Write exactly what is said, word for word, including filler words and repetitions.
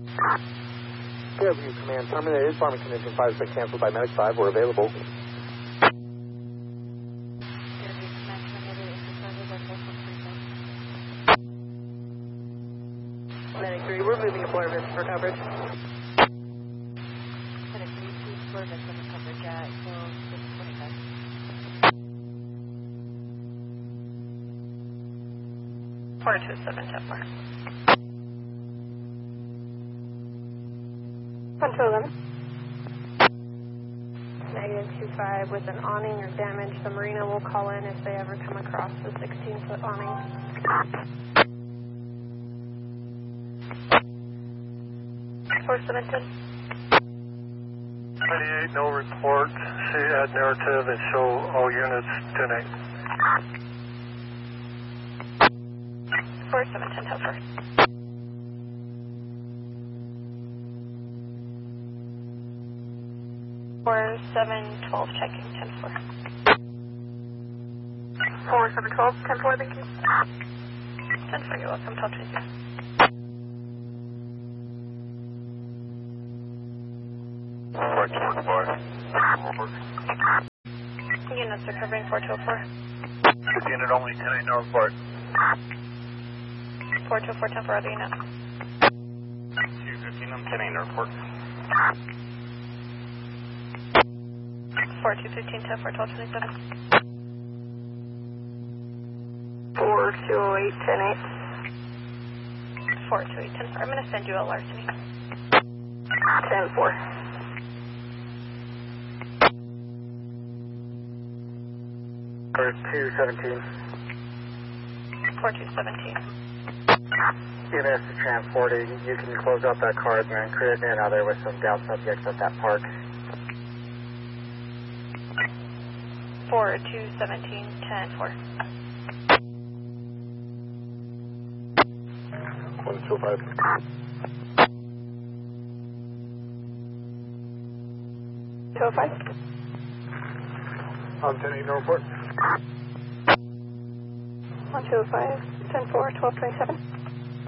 Fairview Command terminated. Farming condition five has been canceled by Medic five. We're available. Medic three, we're moving to Florida Vista for coverage. Medic three, two Florida Vista for coverage at twelve twenty-five. four two seven, ten four. one two eleven. Negative two five with an awning or damage. The Marina will call in if they ever come across the sixteen foot awning. four seven ten. twenty-eight, no report. See, add narrative and show all units ten eight. four seven ten, Telfer. four seven twelve, checking, ten four. four seven twelve, ten four, thank you. ten four, you're welcome, twelve twenty-six. four two four. Units are covering four two four. Unit only ten eight, no report. four two four, ten four, other unit. two fifteen, I'm ten eight, no report. four two fifteen, ten four, twelve twenty-seven. four two oh eight, ten eight. four two eight, ten four. I'm going to send you a larceny. ten four. two seventeen. four two seventeen. Units transporting, you can close up that car and then create another with some down subjects at that park. four two seventeen, ten four. one two five. two oh five. I'm ten eight, no report. one two oh five, ten four, twelve twenty-seven.